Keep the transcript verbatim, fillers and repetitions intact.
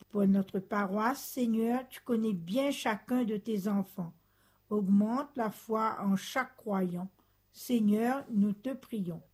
Pour notre paroisse, Seigneur, tu connais bien chacun de tes enfants. Augmente la foi en chaque croyant. Seigneur, nous te prions.